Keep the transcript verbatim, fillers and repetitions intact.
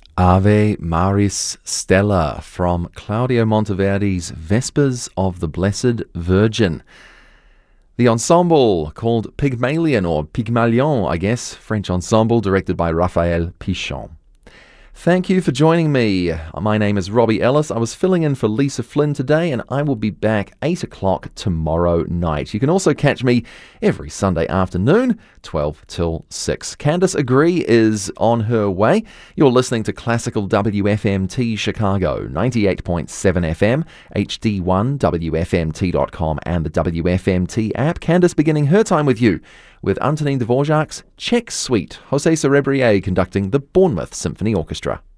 Ave Maris Stella from Claudio Monteverdi's Vespers of the Blessed Virgin. The ensemble, called Pygmalion, or Pygmalion, I guess, French ensemble, directed by Raphael Pichon. Thank you for joining me. My name is Robbie Ellis. I was filling in for Lisa Flynn today, and I will be back eight o'clock tomorrow night. You can also catch me every Sunday afternoon, twelve till six. Candice Agree is on her way. You're listening to Classical W F M T Chicago, ninety-eight point seven F M, H D one, W F M T dot com, and the W F M T app. Candice beginning her time with you with Antonin Dvorak's Czech Suite, Jose Cerebrier conducting the Bournemouth Symphony Orchestra.